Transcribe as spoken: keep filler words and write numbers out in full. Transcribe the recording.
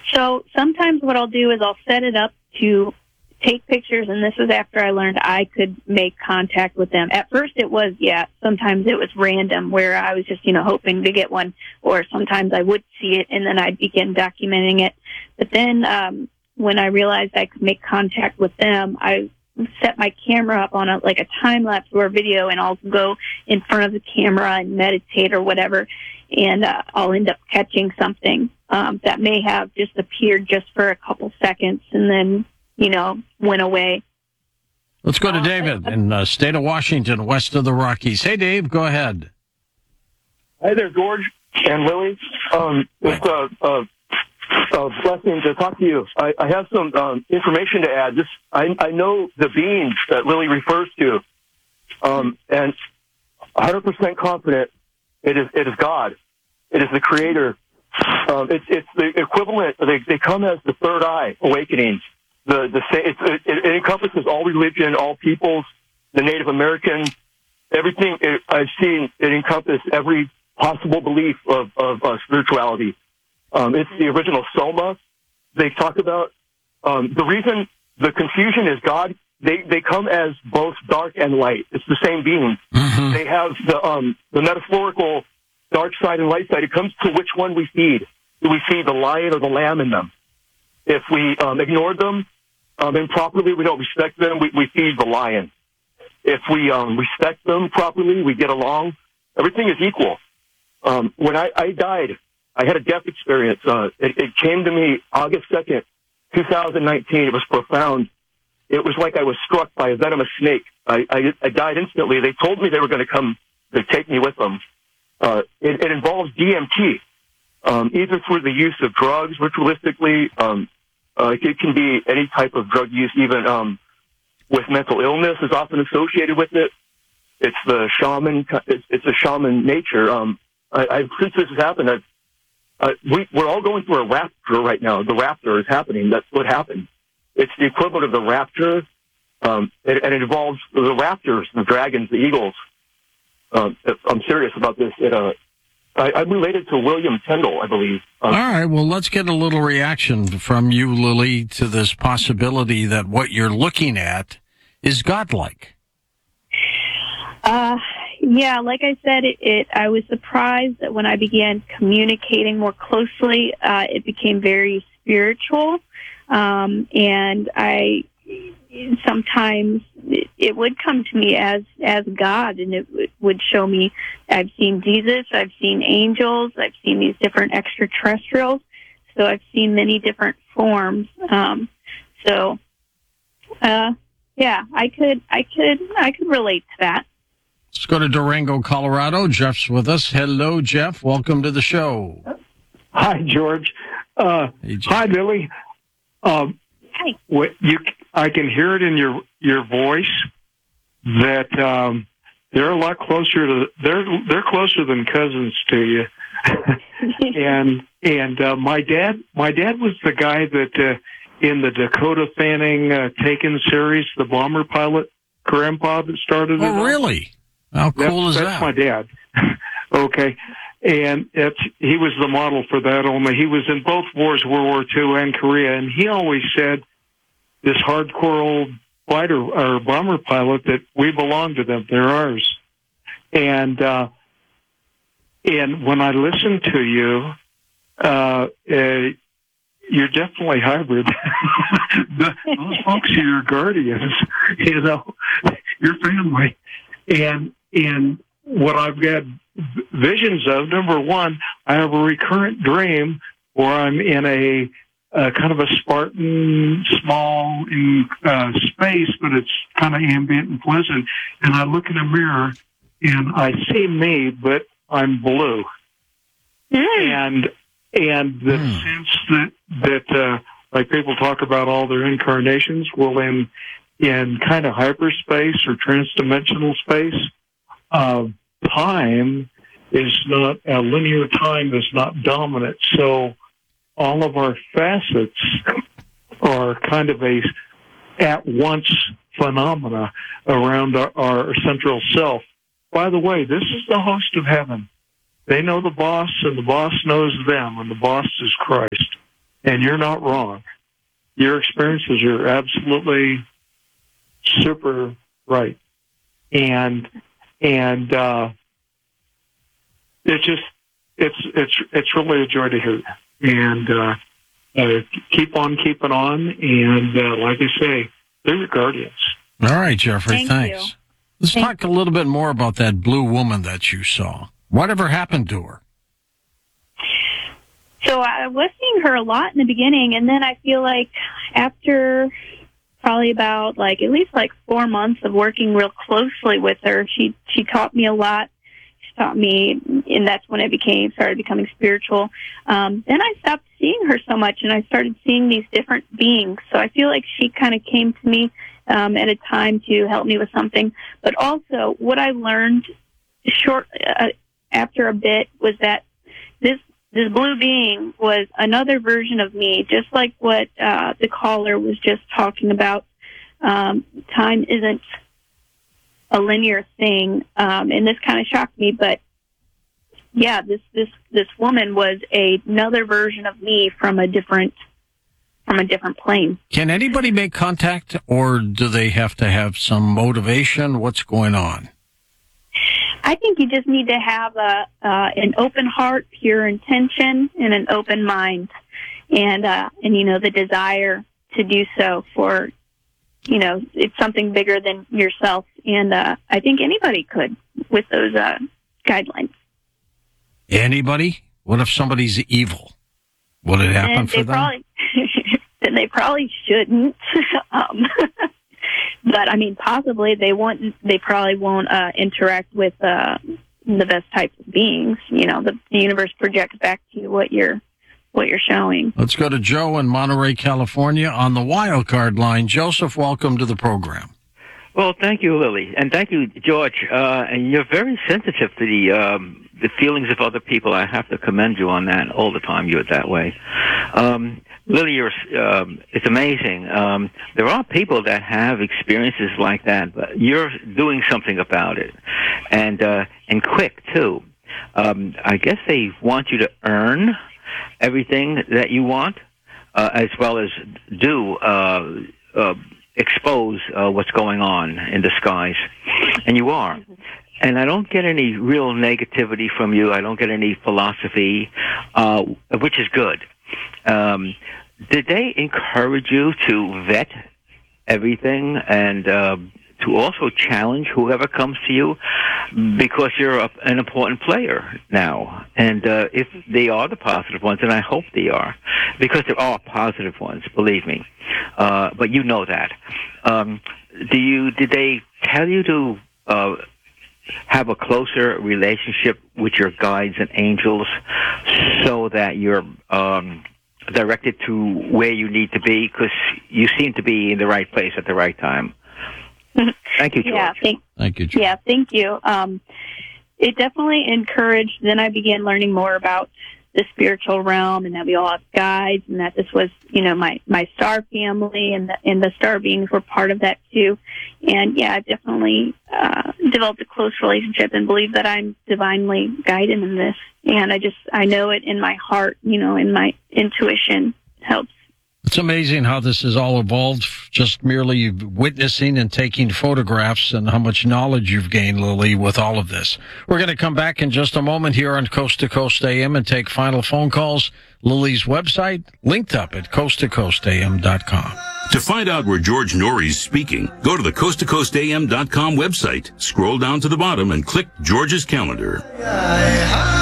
So sometimes what I'll do is I'll set it up to take pictures, and this is after I learned I could make contact with them. At first it was, yeah, sometimes it was random where I was just, you know, hoping to get one, or sometimes I would see it and then I'd begin documenting it. But then um, when I realized I could make contact with them, I set my camera up on a, like a time-lapse or video, and I'll go in front of the camera and meditate or whatever, and uh, I'll end up catching something um, that may have just appeared just for a couple seconds and then, you know, went away. Let's go to David in the state of Washington, west of the Rockies. Hey, Dave, go ahead. Hi there, George and Lily. Um, it's a, a, a blessing to talk to you. I, I have some um, information to add. This, I, I know the beings that Lily refers to, um, and one hundred percent confident it is it is God. It is the Creator. Um, it's it's the equivalent. They they come as the third eye awakenings. The the it's, it, it encompasses all religion, all peoples, the Native American, everything. It, I've seen it encompass every possible belief of of uh, spirituality. Um, it's the original Soma. They talk about um, the reason the confusion is God. They they come as both dark and light. It's the same being. Mm-hmm. They have the um, the metaphorical dark side and light side. It comes to which one we feed. Do we feed the lion or the lamb in them? If we um, ignore them um, improperly, we don't respect them, we, we feed the lion. If we um, respect them properly, we get along. Everything is equal. Um, when I, I died, I had a death experience. Uh, it, it came to me August second, twenty nineteen. It was profound. It was like I was struck by a venomous snake. I, I, I died instantly. They told me they were going to come to take me with them. Uh, it, it involves D M T. Um, either through the use of drugs, ritualistically, um, uh, it can be any type of drug use, even um, with mental illness is often associated with it. It's the shaman, it's, it's a shaman nature. Um, I, I, since this has happened, I've, uh, we, we're all going through a rapture right now. The rapture is happening. That's what happened. It's the equivalent of the rapture, um, and, and it involves the raptors, the dragons, the eagles. Um, I'm serious about this. It, uh, I, I'm related to William Tyndall, I believe. Um, All right, well, let's get a little reaction from you, Lily, to this possibility that what you're looking at is godlike. Uh, yeah, like I said, it, it, I was surprised that when I began communicating more closely, uh, it became very spiritual. Um, and I, sometimes it, it would come to me as, as God, and it w- would show me, I've seen Jesus, I've seen angels, I've seen these different extraterrestrials. So I've seen many different forms. Um, so, uh, yeah, I could, I could, I could relate to that. Let's go to Durango, Colorado. Jeff's with us. Hello, Jeff. Welcome to the show. Hi, George. Uh, hey, Jeff. Hi, Lily. Um, Hi. What you, I can hear it in your your voice that um, they're a lot closer to they're they're closer than cousins to you. and and uh, my dad my dad was the guy that uh, in the Dakota Fanning uh, Taken series, the bomber pilot grandpa that started it. Oh, really? How cool that's, is that's that? That's my dad. Okay. And it's, he was the model for that, only he was in both wars, World War Two and Korea, and he always said, this hardcore old fighter or bomber pilot, that we belong to them, they're ours. And, uh, and when I listen to you, uh, uh you're definitely hybrid. the, those folks are your guardians, you know, your family. And, and what I've got visions of, number one, I have a recurrent dream where I'm in a, a kind of a Spartan, small in, uh, space, but it's kind of ambient and pleasant. And I look in a mirror and I see me, but I'm blue. Mm. And and the mm. sense that that uh, like people talk about all their incarnations, well, in in kind of hyperspace or transdimensional space, uh, time is not, a linear time is not dominant. So all of our facets are kind of a at-once phenomena around our, our central self. By the way, this is the host of heaven. They know the boss, and the boss knows them, and the boss is Christ. and you're not wrong. Your experiences are absolutely super right. And, and, uh, it's just, it's, it's, it's really a joy to hear. And, uh, uh, keep on keeping on. And, uh, like I say, they're your guardians. All right, Jeffrey, Thank thanks. you. Let's Thank talk a little bit more about that blue woman that you saw. Whatever happened to her? So I was seeing her a lot in the beginning, and then I feel like after probably about like at least like four months of working real closely with her, she she taught me a lot. She taught me, and that's when it became started becoming spiritual. Um, then I stopped seeing her so much, and I started seeing these different beings. So I feel like she kind of came to me um, at a time to help me with something. But also, what I learned short uh, after a bit was that this this blue being was another version of me, just like what uh, the caller was just talking about. Um, time isn't a linear thing, um, and this kind of shocked me. But yeah, this this this woman was a, another version of me from a different from a different plane. Can anybody make contact, or do they have to have some motivation? What's going on? I think you just need to have a uh, an open heart, pure intention, and an open mind, and uh, and you know the desire to do so for, you know, it's something bigger than yourself, and uh, I think anybody could with those uh, guidelines. Anybody? What if somebody's evil? Would it happen and for they them? Probably, then they probably shouldn't. um, But I mean, possibly they won't. They probably won't uh, interact with uh, the best types of beings. You know, the, the universe projects back to you what you're what you're showing. Let's go to Joe in Monterey, California, on the wild card line. Joseph, welcome to the program. Well, thank you, Lily, and thank you, George. Uh, and you're very sensitive to the um, the feelings of other people. I have to commend you on that all the time. You're that way. Um, Lily, you're, um, it's amazing. Um, there are people that have experiences like that, but you're doing something about it, and uh, and quick too. Um, I guess they want you to earn everything that you want, uh, as well as do uh, uh, expose uh, what's going on in the skies, and you are. And I don't get any real negativity from you. I don't get any philosophy, uh, which is good. Um, did they encourage you to vet everything and uh, to also challenge whoever comes to you? Because you're a, an important player now. And uh, if they are the positive ones, and I hope they are, because there are positive ones, believe me. Uh, but you know that. Um, do you? Did they tell you to uh, have a closer relationship with your guides and angels so that you're um, directed to where you need to be? Because you seem to be in the right place at the right time. Thank you, George. Yeah, thank, Thank you, George. yeah, thank you. Um, it definitely encouraged. Then I began learning more about the spiritual realm, and that we all have guides, and that this was, you know, my, my star family, and the, and the star beings were part of that too. And yeah, I definitely uh, developed a close relationship and believe that I'm divinely guided in this. And I just, I know it in my heart, you know, in my intuition helps. It's amazing how this has all evolved, just merely witnessing and taking photographs, and how much knowledge you've gained, Lily, with all of this. We're going to come back in just a moment here on Coast to Coast A M and take final phone calls. Lily's website, linked up at coast to coast a m dot com. To find out where George Norrie's speaking, go to the coast to coast a m dot com website, scroll down to the bottom, and click George's calendar.